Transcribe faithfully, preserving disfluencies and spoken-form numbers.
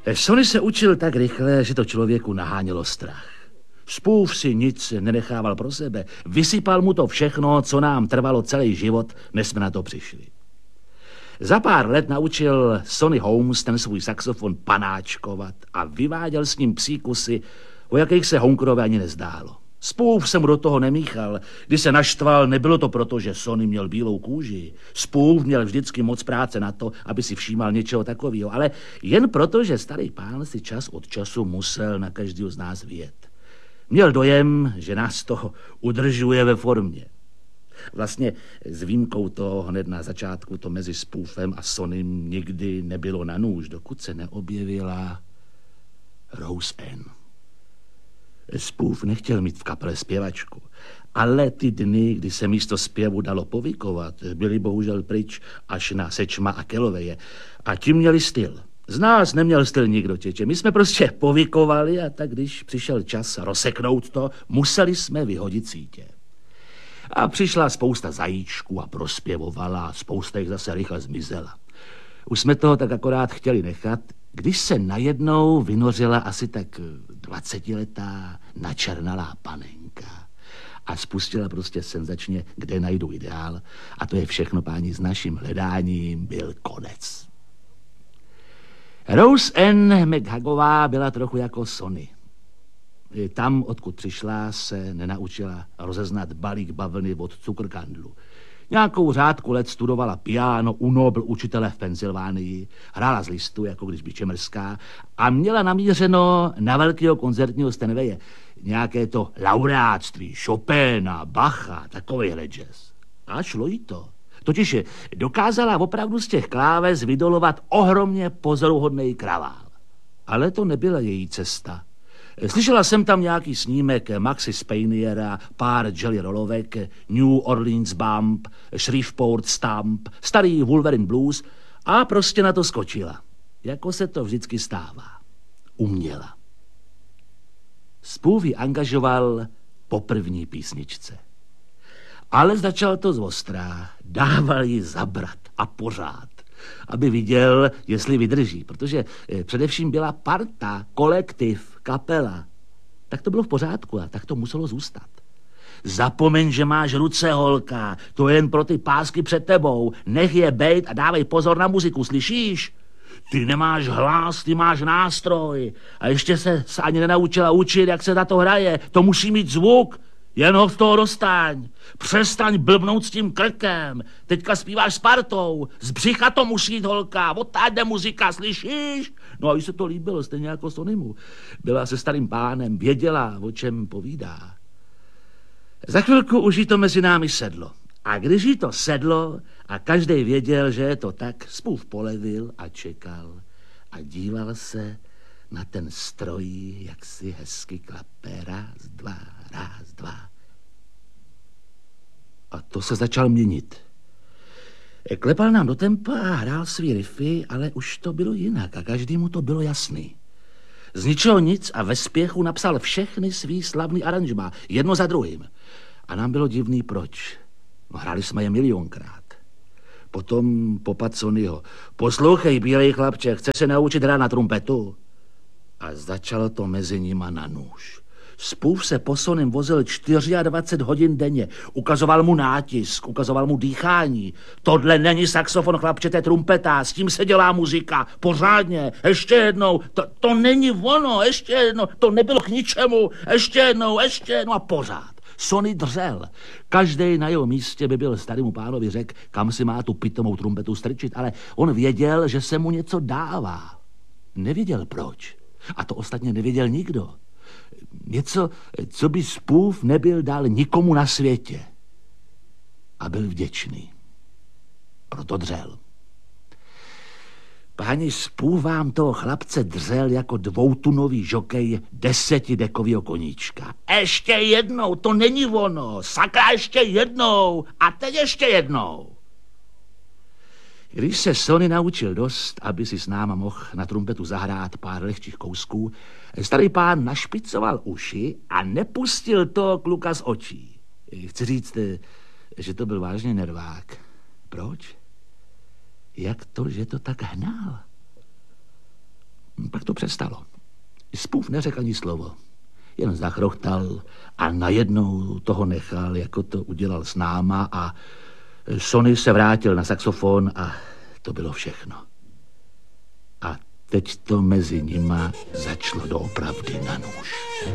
Sonny se učil tak rychle, že to člověku nahánělo strach. Spův si nic nenechával pro sebe. Vysypal mu to všechno, co nám trvalo celý život, než jsme na to přišli. Za pár let naučil Sonny Holmes ten svůj saxofon panáčkovat a vyváděl s ním psí kusy, o jakých se Honkerovi ani nezdálo. Spův se mu do toho nemíchal. Když se naštval, nebylo to proto, že Sonny měl bílou kůži. Spův měl vždycky moc práce na to, aby si všímal něčeho takového, ale jen proto, že starý pán si čas od času musel na každého z nás vyjet. Měl dojem, že nás to udržuje ve formě. Vlastně s výjimkou toho hned na začátku to mezi Spůfem a Sonnym nikdy nebylo na nůž, dokud se neobjevila Rose Ann. Spůf nechtěl mít v kapele zpěvačku, ale ty dny, kdy se místo zpěvu dalo povykovat, byly bohužel pryč až na Sečma a Kellowaye a ti měli styl. Z nás neměl styl nikdo, těče. My jsme prostě povykovali a tak, když přišel čas rozseknout to, museli jsme vyhodit sítě. A přišla spousta zajíčků a prospěvovala a spousta jich zase rychle zmizela. Už jsme toho tak akorát chtěli nechat, když se najednou vynořila asi tak dvacetiletá načernalá panenka a spustila prostě senzačně, kde najdu ideál. A to je všechno, páni, s naším hledáním byl konec. Rose Ann McHuggová byla trochu jako Sonny. Tam, odkud přišla, se nenaučila rozeznat balík bavlny od cukrkandlu. Nějakou řádku let studovala piano u Nobel učitele v Pensylvánii, hrála z listu, jako když by čemrská, a měla namířeno na velkého koncertního Steinwaye nějaké to laureátství Chopina, Bacha, takovejhle jazz. A šlo jí to. Totiž dokázala opravdu z těch kláves vydolovat ohromně pozoruhodný kravál. Ale to nebyla její cesta. Slyšela jsem tam nějaký snímek Maxi Spaniera, pár Jelly Rollovek, New Orleans Bump, Shreveport Stamp, starý Wolverine Blues a prostě na to skočila. Jako se to vždycky stává. Uměla. Spův ji angažoval po první písničce. Ale začal to zostrá, dával ji zabrat a pořád, aby viděl, jestli vydrží, protože především byla parta, kolektiv, kapela. Tak to bylo v pořádku a tak to muselo zůstat. Zapomeň, že máš ruce, holka, to je jen pro ty pásky před tebou. Nech je bejt a dávej pozor na muziku, slyšíš? Ty nemáš hlas, ty máš nástroj. A ještě se ani nenaučila učit, jak se na to hraje. To musí mít zvuk. Jen ho z toho dostaň. Přestaň blbnout s tím krkem. Teďka zpíváš s partou. Z břicha to musí jít, holka. Odtáď jde muzika, slyšíš? No a jí se to líbilo, stejně jako Sonnymu. Byla se starým pánem, věděla, o čem povídá. Za chvilku už jí to mezi námi sedlo. A když jí to sedlo a každej věděl, že je to tak, Spův polevil a čekal a díval se na ten stroj, jak si hezky klape, raz, dva, raz, dva. A to se začal měnit. Klepal nám do tempa a hrál svý riffy, ale už to bylo jinak a každému to bylo jasný. Z ničeho nic a ve spěchu napsal všechny svý slavný aranžmá, jedno za druhým. A nám bylo divný proč. No, hráli jsme je milionkrát. Potom popad Sonnyho. Poslouchej, bílej chlapče, chce se naučit hrát na trumpetu? A začalo to mezi nima na nůž. Spův se po Sonnym vozil dvacet čtyři hodin denně. Ukazoval mu nátisk, ukazoval mu dýchání. Tohle není saxofon, chlapče, to je trumpeta, s tím se dělá muzika. Pořádně, ještě jednou. To, to není ono, ještě jednou. To nebylo k ničemu. Ještě jednou, ještě jednou a pořád. Sonny dřel. Každej na jeho místě by byl starému pánovi řekl, kam si má tu pitomou trumpetu strčit, ale on věděl, že se mu něco dává. Nevěděl proč. A to ostatně nevěděl nikdo. Něco, co by Spův nebyl dal nikomu na světě. A byl vděčný. Proto dřel. Páni, Spův vám toho chlapce dřel jako dvoutunový žokej desetidekovýho koníčka. Ještě jednou, to není ono. Sakra, ještě jednou. A teď ještě jednou. Když se Sonny naučil dost, aby si s náma mohl na trumpetu zahrát pár lehčích kousků, starý pán našpicoval uši a nepustil toho kluka z očí. Chci říct, že to byl vážně nervák. Proč? Jak to, že to tak hnal? Pak to přestalo. Spův neřekl ani slovo. Jen zachrochtal a najednou toho nechal, jako to udělal s náma, a Sonny se vrátil na saxofon a to bylo všechno. A teď to mezi nima začalo doopravdy na nůž.